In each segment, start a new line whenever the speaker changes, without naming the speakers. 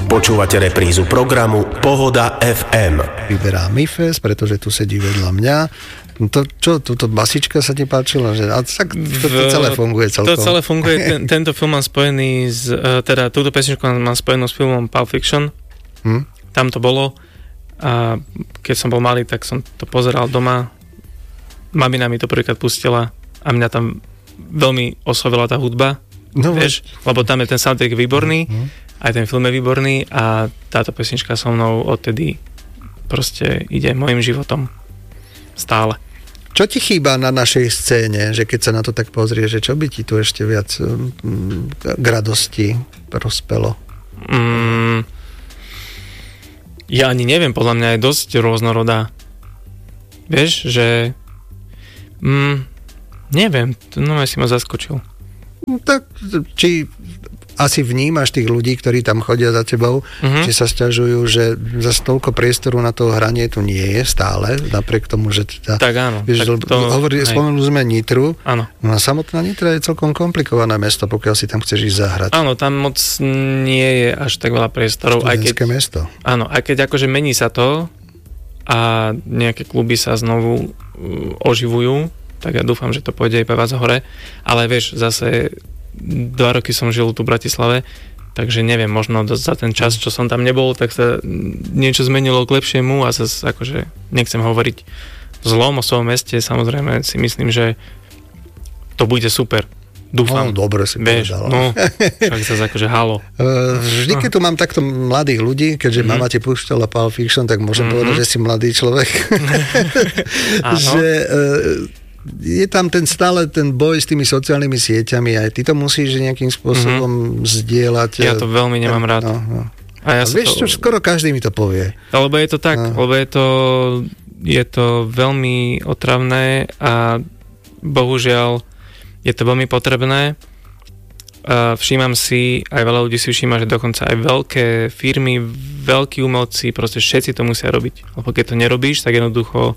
Počúvate reprízu programu Pohoda FM.
Vyberá Mifes, pretože tu sedí vedľa mňa. Túto basička sa ti páčila? To celé funguje celkom.
To celé funguje. Tento film mám spojený túto pesničku mám spojenú s filmom Pulp Fiction. Tam to bolo. A keď som bol malý, tak som to pozeral doma. Mamina mi to prvýkrát pustila a mňa tam veľmi oslovila tá hudba. No, vieš? Lebo tam je ten soundtrack výborný. Aj ten film je výborný a táto pesnička so mnou odtedy proste ide mojim životom. Stále.
Čo ti chýba na našej scéne, že keď sa na to tak pozrie, že čo by ti tu ešte viac k radosti prospelo?
Ja ani neviem, podľa mňa je dosť rôznorodá. Vieš, že neviem, no si ma zaskočil.
Tak, či asi vnímaš tých ľudí, ktorí tam chodia za tebou, či sa sťažujú, že zase toľko priestoru na to hranie tu nie je stále, napriek tomu, že teda...
Tak áno.
Vieš, spomenuli sme Nitru.
Áno.
No a samotná Nitra je celkom komplikované mesto, pokiaľ si tam chceš ísť zahrať.
Áno, tam moc nie je až tak veľa priestorov.
Študentské mesto.
Áno, aj keď akože mení sa to a nejaké kluby sa znovu oživujú, tak ja dúfam, že to pôjde aj pre vás hore. Ale vieš, zase 2 roky som žil tu v Bratislave, takže neviem, možno za ten čas, čo som tam nebol, tak sa niečo zmenilo k lepšiemu a zase akože nechcem hovoriť zlom o svojom meste, samozrejme si myslím, že to bude super. Dúfam.
No, dobre si povedal.
No, však sa akože halo.
Vždy, keď tu mám takto mladých ľudí, keďže mama ti púšťala Pulp Fiction, tak môžem povedať, že si mladý človek. Že je tam stále ten boj s tými sociálnymi sieťami, aj ty to musíš nejakým spôsobom zdieľať.
Ja to veľmi nemám rád.
No. A vieš čo, skoro každý mi to povie.
Lebo je to tak, lebo je to veľmi otravné a bohužiaľ je to veľmi potrebné. Všímam si, aj veľa ľudí si všíma, že dokonca aj veľké firmy, veľkí umelci, proste všetci to musia robiť. Lebo keď to nerobíš, tak jednoducho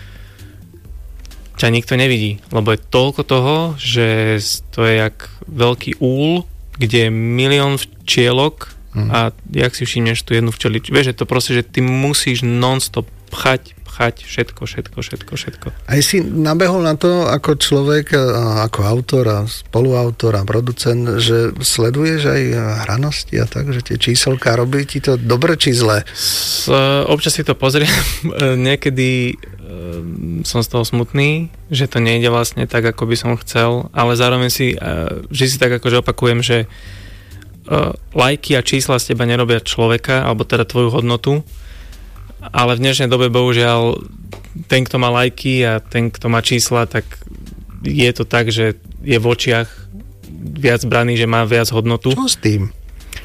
ťa nikto nevidí, lebo je toľko toho, že to je jak veľký úl, kde je 1 000 000 včielok a jak si všimneš tú jednu včeličku. Vieš, je to proste, že ty musíš non-stop pchať všetko.
Aj si nabehol na to ako človek, ako autor a spoluautor a producent, že sleduješ aj hranosti a tak, že tie číselká robí ti to dobre či zle?
Občas si to pozriem, niekedy som z toho smutný, že to nejde vlastne tak, ako by som chcel, ale zároveň vždy si tak akože opakujem, že lajky a čísla z teba nerobia človeka, alebo teda tvoju hodnotu, ale v dnešnej dobe bohužiaľ ten, kto má lajky a ten, kto má čísla, tak je to tak, že je v očiach viac braný, že má viac hodnotu.
Čo s tým?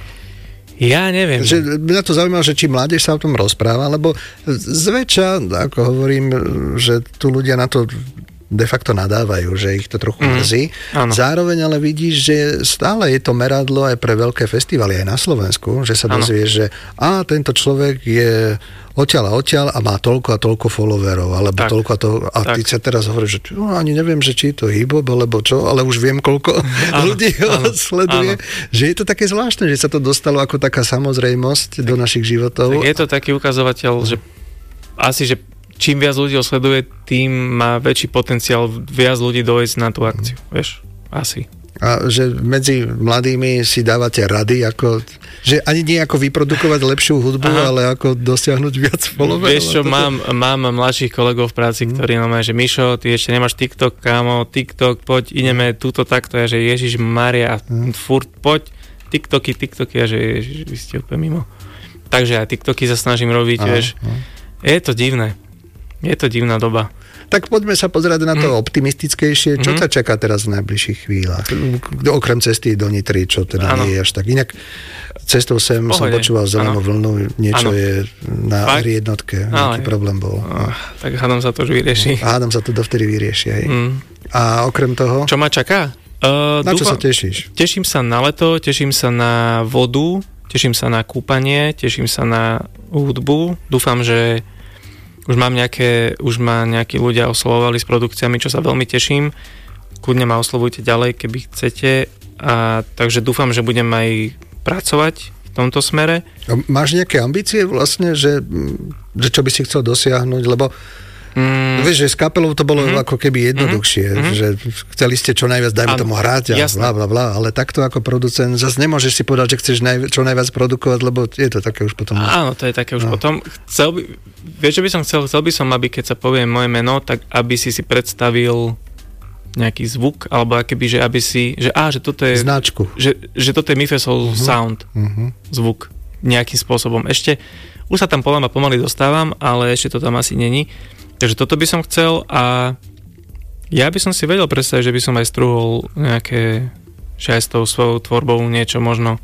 Ja neviem.
Mňa to zaujímavé, že či mládež sa o tom rozpráva, lebo zväčša, ako hovorím, že tu ľudia na to de facto nadávajú, že ich to trochu mrzí. Zároveň ale vidíš, že stále je to meradlo aj pre veľké festivaly aj na Slovensku, že sa dozvieš, že tento človek je odtiaľ a má toľko a toľko followerov, alebo tak, toľko a to, a ty sa teraz hovoríš, že ani neviem, že či je to hip-hop, alebo čo, ale už viem, koľko ľudí ho sleduje. Že je to také zvláštne, že sa to dostalo ako taká samozrejmosť do našich životov.
Tak je to taký ukazovateľ, že asi, že čím viac ľudí ho sleduje, tým má väčší potenciál viac ľudí dojsť na tú akciu, vieš, asi.
A že medzi mladými si dávate rady, že ani nie ako vyprodukovať lepšiu hudbu, ale ako dosiahnuť viac followerov.
Vieš čo, mám mladších kolegov v práci, ktorí nám že Mišo, ty ešte nemáš TikTok, kámo, TikTok, poď, ideme túto takto, ja že Ježiš Maria, furt poď, TikToky, ja že Ježiš, vy ste úplne mimo. Takže aj TikToky sa snažím robiť, vieš. Je to divné. Je to divná doba.
Tak poďme sa pozerať na to optimistickejšie. Čo ťa čaká teraz v najbližších chvíľach? Okrem cesty do Nitry, čo teda nie je až tak. Inak cestou sem som počúval zelenú vlnu, niečo je na R1, nejaký problém bol.
Tak hádam sa to už vyrieši.
Hádam sa to dovtedy vyrieši. A okrem toho?
Čo ma čaká?
Na čo sa tešíš?
Teším sa na leto, teším sa na vodu, teším sa na kúpanie, teším sa na hudbu. Dúfam, že už ma nejakí ľudia oslovovali s produkciami, čo sa veľmi teším. Kľudne ma oslovujte ďalej, keby chcete. Takže dúfam, že budem aj pracovať v tomto smere.
Máš nejaké ambície vlastne, že čo by si chcel dosiahnuť, lebo vieš, že s kapelou to bolo ako keby jednoduchšie, že chceli ste čo najviac, dajme tomu hrať a blablabla, ale takto ako producent zase nemôžeš si povedať, že chceš čo najviac produkovať, lebo je to také už potom.
Áno, to je také už potom. Vieš, čo by som chcel by som, aby keď sa povie moje meno, tak aby si predstavil nejaký zvuk, alebo akéby, že aby si, že toto je
značku.
Že toto je Mifesol sound, zvuk nejakým spôsobom. Ešte, už sa tam pomaly dostávam, ale ešte to tam asi není. Takže toto by som chcel a ja by som si vedel predstaviť, že by som aj strúhol nejaké, že aj s tou svojou tvorbou niečo možno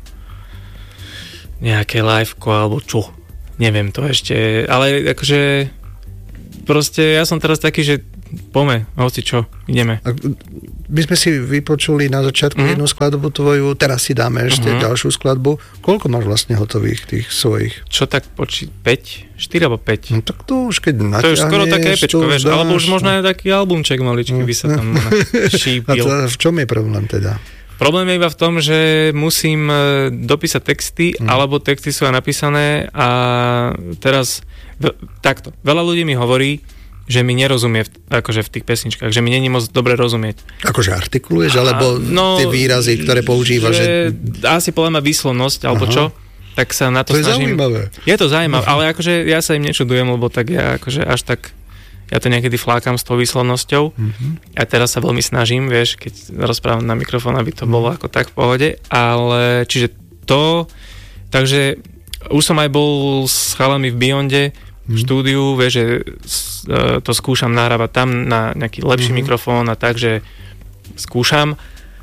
nejaké liveko alebo čo. Neviem to ešte, ale akože proste ja som teraz taký, že poďme, hoci čo, ideme.
My sme si vypočuli na začiatku jednu skladbu tvoju, teraz si dáme ešte ďalšiu skladbu. Koľko máš vlastne hotových tých svojich?
Čo tak 5? 4 alebo 5?
No tak to už keď natiahneš...
To je skoro také epečko, vieš, alebo už možno aj taký albumček maličký by sa tam šípil.
A v čom je problém teda?
Problém je iba v tom, že musím dopísať texty, alebo texty sú aj napísané a teraz takto. Veľa ľudí mi hovorí, že mi nerozumie akože v tých pesničkách, že mi není moc dobre rozumieť. Akože
artikuluješ, alebo tie výrazy, ktoré používaš?
Asi podľa mňa výslovnosť, alebo čo, tak sa na to snažím.
Zaujímavé.
Je to zaujímavé, ale akože ja sa im nečudujem, lebo tak ja akože až tak, ja to niekedy flákam s tou výslovnosťou a teraz sa veľmi snažím, vieš, keď rozprávam na mikrofón, aby to bolo ako tak v pohode, ale čiže to, takže už som aj bol s chalami v Beyonde, v štúdiu, vieš, že to skúšam nahrávať tam na nejaký lepší mikrofón a tak, že skúšam,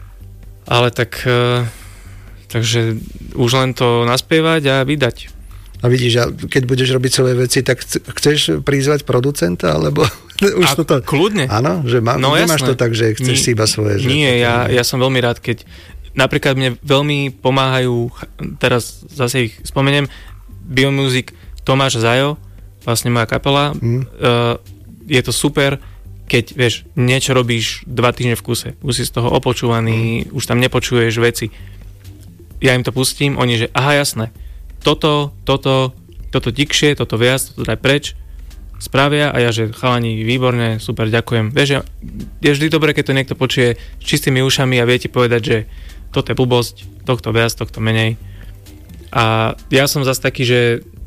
ale tak takže už len to naspievať a vydať.
A vidíš, keď budeš robiť svoje veci, tak chceš prizvať producenta, alebo už toto...
Kľudne.
Áno, že nemáš to tak, že chceš si iba svoje...
Nie, ja som veľmi rád, keď napríklad mne veľmi pomáhajú, teraz zase ich spomeniem, Biomuzik, Tomáš Zajo, vlastne moja kapela, je to super, keď, vieš, niečo robíš 2 týždne v kuse, už si z toho opočúvaný, už tam nepočuješ veci. Ja im to pustím, oni, že aha, jasné, toto tikšie, toto viac, toto daj preč, spravia a ja, že chalani, výborne, super, ďakujem. Vieš, je vždy dobré, keď to niekto počuje s čistými ušami a vie ti povedať, že toto je blbosť, tohto viac, tohto menej. A ja som zase taký, že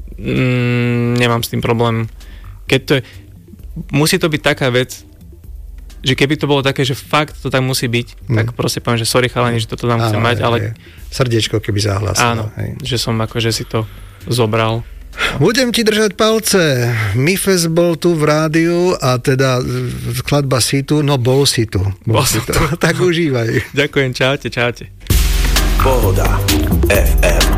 nemám s tým problém. Keď to je, musí to byť taká vec, že keby to bolo také, že fakt to tak musí byť, tak proste poviem, že sorry chalani, že toto tam chcem mať, ale...
Srdiečko keby zahlásilo.
Áno, že som akože si to zobral.
Budem ti držať palce. Mifes bol tu v rádiu a teda skladba si tu, no bol si tu. Tak užívaj.
Ďakujem, čaute.
Pohoda FM.